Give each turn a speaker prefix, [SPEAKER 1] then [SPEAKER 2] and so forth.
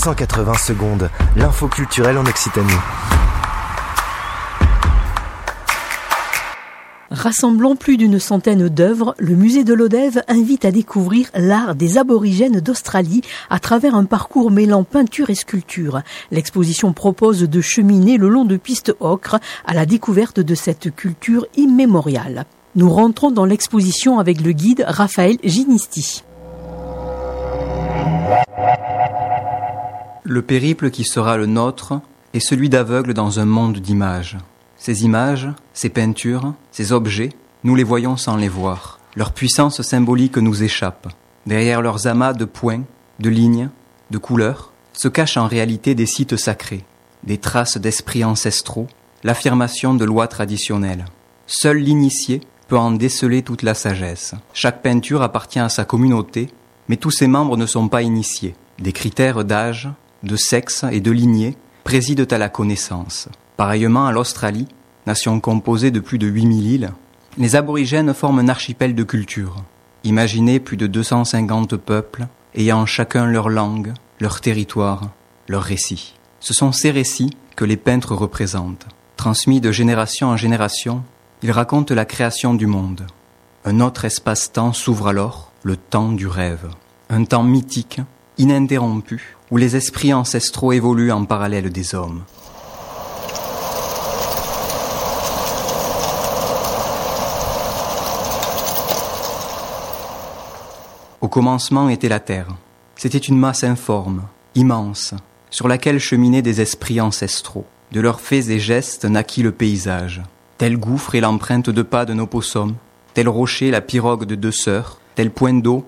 [SPEAKER 1] 180 secondes, l'info culturelle en Occitanie.
[SPEAKER 2] Rassemblant plus d'une centaine d'œuvres, le musée de l'Odève invite à découvrir l'art des aborigènes d'Australie à travers un parcours mêlant peinture et sculpture. L'exposition propose de cheminer le long de pistes ocre à la découverte de cette culture immémoriale. Nous rentrons dans l'exposition avec le guide Raphaël Ginisti.
[SPEAKER 3] Le périple qui sera le nôtre est celui d'aveugles dans un monde d'images. Ces images, ces peintures, ces objets, nous les voyons sans les voir. Leur puissance symbolique nous échappe. Derrière leurs amas de points, de lignes, de couleurs, se cachent en réalité des sites sacrés, des traces d'esprits ancestraux, l'affirmation de lois traditionnelles. Seul l'initié peut en déceler toute la sagesse. Chaque peinture appartient à sa communauté, mais tous ses membres ne sont pas initiés. Des critères d'âge, de sexe et de lignée président à la connaissance. Pareillement à l'Australie, nation composée de plus de 8000 îles, les aborigènes forment un archipel de culture. Imaginez plus de 250 peuples, ayant chacun leur langue, leur territoire, leur récit. Ce sont ces récits que les peintres représentent. Transmis de génération en génération, ils racontent la création du monde. Un autre espace-temps s'ouvre alors, le temps du rêve. Un temps mythique, ininterrompu, où les esprits ancestraux évoluent en parallèle des hommes. Au commencement était la terre. C'était une masse informe, immense, sur laquelle cheminaient des esprits ancestraux. De leurs faits et gestes naquit le paysage. Tel gouffre est l'empreinte de pas de nos possums, tel rocher la pirogue de deux sœurs, tel point d'eau